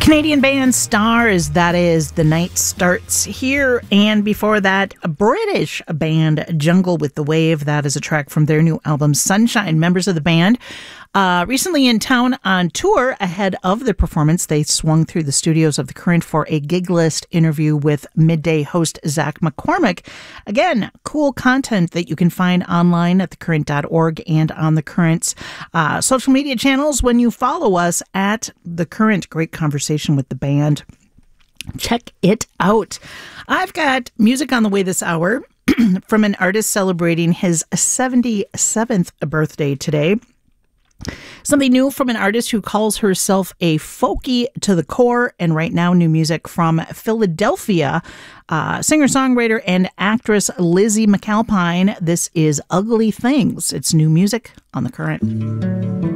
Canadian band Stars, that is The Night Starts Here. And before that, a British band, Jungle with the Wave. That is a track from their new album, Sunshine. Members of the band recently in town on tour. Ahead of the performance, they swung through the studios of The Current for a gig list interview with Midday host Zach McCormick. Again, cool content that you can find online at thecurrent.org and on The Current's social media channels when you follow us at The Current. Great conversation with the band. Check it out. I've got music on the way this hour from an artist celebrating his 77th birthday today. Something new from an artist who calls herself a folkie to the core, and right now new music from Philadelphia singer-songwriter and actress Lizzie McAlpine. This is Ugly Things. It's new music on The Current.